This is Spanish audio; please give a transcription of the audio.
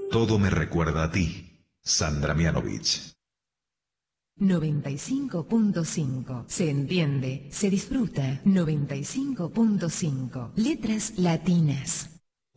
Todo me recuerda a ti, Sandra Mianovich. 95.5. Se entiende, se disfruta. 95.5. Letras latinas.